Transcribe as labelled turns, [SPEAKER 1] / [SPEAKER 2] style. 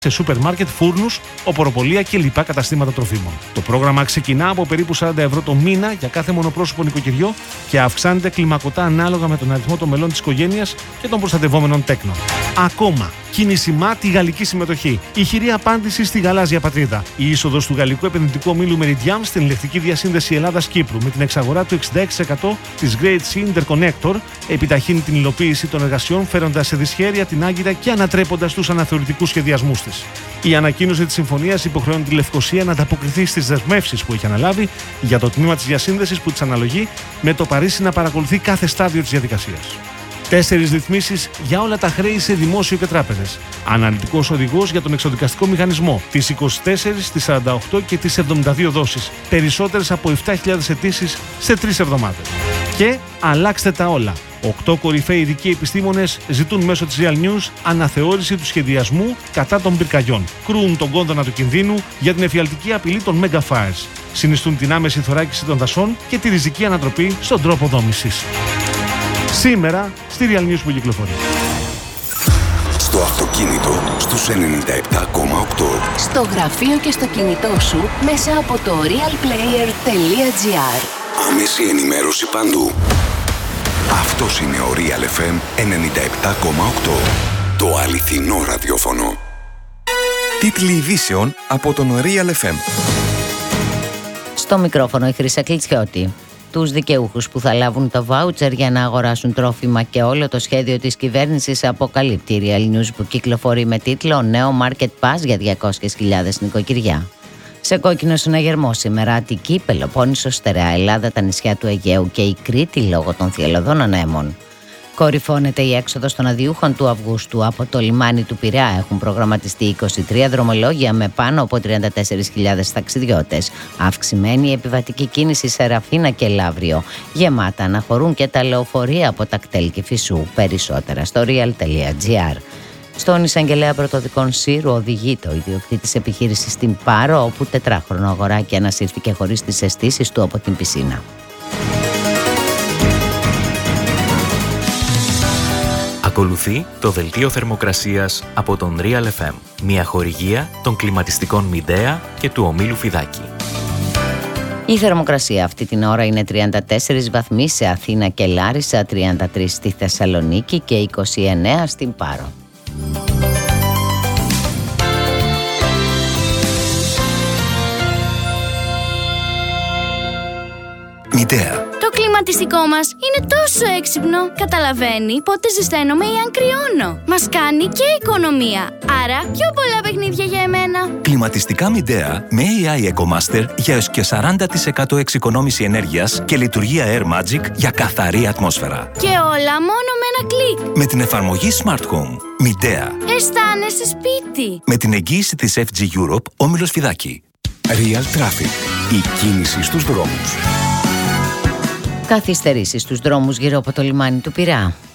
[SPEAKER 1] σε σούπερ μάρκετ, φούρνους, οποροπολία και λοιπά καταστήματα τροφίμων. Το πρόγραμμα ξεκινά από περίπου 40 ευρώ το μήνα για κάθε μονοπρόσωπο νοικοκυριό και αυξάνεται κλιμακωτά ανάλογα με τον αριθμό των μελών της οικογένειας και των προστατευόμενων τέκνων. Ακόμα, κίνησιμά τη γαλλική συμμετοχή. Η χειρή απάντηση στη γαλάζια πατρίδα. Η είσοδος του γαλλικού επενδυτικού ομίλου Meridiam στην ηλεκτρική διασύνδεση Ελλάδας-Κύπρου με την εξαγορά του 66% της Great Sea Interconnector επιταχύνει την υλοποίηση των εργασιών, φέροντας σε δυσχέρεια την Άγκυρα και ανατρέποντας τους αναθεωρητικούς σχεδιασμούς της. Η ανακοίνωση της συμφωνίας υποχρεώνει τη Λευκοσία να ανταποκριθεί στις δεσμεύσεις που έχει αναλάβει για το τμήμα της διασύνδεσης που της αναλογεί, με το Παρίσι να παρακολουθεί κάθε στάδιο της διαδικασίας. 4 ρυθμίσεις για όλα τα χρέη σε δημόσιο και τράπεζες. Αναλυτικός οδηγός για τον εξοδικαστικό μηχανισμό. Τις 24, τις 48 και τις 72 δόσεις. Περισσότερες από 7.000 αιτήσεις σε 3 εβδομάδες. Και αλλάξτε τα όλα. 8 κορυφαίοι ειδικοί επιστήμονες ζητούν μέσω της Real News αναθεώρηση του σχεδιασμού κατά των πυρκαγιών. Κρούν τον κόδωνα του κινδύνου για την εφιαλτική απειλή των Megafires. Συνιστούν την άμεση θωράκιση των δασών και τη ριζική ανατροπή στον τρόπο δόμησης. Σήμερα στη Real News που κυκλοφορεί.
[SPEAKER 2] Στο αυτοκίνητο στους 97,8.
[SPEAKER 3] Στο γραφείο και στο κινητό σου μέσα από το realplayer.gr.
[SPEAKER 2] Άμεση ενημέρωση παντού. Αυτός είναι ο Real FM 97,8. Το αληθινό ραδιόφωνο.
[SPEAKER 4] Τίτλοι ειδήσεων από τον Real FM.
[SPEAKER 5] Στο μικρόφωνο η Χρύσα Κλιτσιώτη. Τους δικαιούχους που θα λάβουν το βάουτσερ για να αγοράσουν τρόφιμα και όλο το σχέδιο της κυβέρνησης αποκαλύπτει η Real News που κυκλοφορεί με τίτλο «Νέο Market Pass για 200.000 νοικοκυριά». Σε κόκκινο συναγερμό σήμερα Αττική, Πελοπόννησος, Στερεά Ελλάδα, τα νησιά του Αιγαίου και η Κρήτη λόγω των θυελλωδών ανέμων. Κορυφώνεται η έξοδος των αδειούχων του Αυγούστου. Από το λιμάνι του Πειραιά έχουν προγραμματιστεί 23 δρομολόγια με πάνω από 34.000 ταξιδιώτες. Αυξημένη η επιβατική κίνηση σε Ραφίνα και Λαύριο. Γεμάτα να χωρούν και τα λεωφορεία από Τακτέλ και Φυσού. Περισσότερα στο real.gr. Στον εισαγγελέα πρωτοδικών Σύρου οδηγείται ο ιδιοκτήτης επιχείρησης στην Πάρο, όπου 4χρονο αγοράκι ανασύρθηκε χωρίς τις αισθήσεις του από την πισίνα.
[SPEAKER 6] Ακολουθεί το δελτίο θερμοκρασίας από τον Real FM, μια χορηγία των κλιματιστικών Μιντέα και του ομίλου Φιδάκη.
[SPEAKER 5] Η θερμοκρασία αυτή την ώρα είναι 34 βαθμοί σε Αθήνα και Λάρισα, 33 στη Θεσσαλονίκη και 29 στην Πάρο.
[SPEAKER 4] Μητέα.
[SPEAKER 7] Το κλιματιστικό μας είναι τόσο έξυπνο. Καταλαβαίνει πότε ζεσταίνομαι ή αν κρυώνω. Μας κάνει και οικονομία. Άρα πιο πολλά παιχνίδια για εμένα.
[SPEAKER 4] Κλιματιστικά Μητέα με AI EcoMaster για έως και 40% εξοικονόμηση ενέργειας και λειτουργία Air Magic για καθαρή ατμόσφαιρα.
[SPEAKER 7] Και όλα μόνο με ένα κλικ.
[SPEAKER 4] Με την εφαρμογή Smart Home. Μητέα.
[SPEAKER 7] Αισθάνεσαι σπίτι.
[SPEAKER 4] Με την εγγύηση της FG Europe, όμιλος Φιδάκη.
[SPEAKER 2] Real Traffic. Η κίνηση στους δρόμους.
[SPEAKER 5] Καθυστερήσεις στους δρόμους γύρω από το λιμάνι του Πειραιά.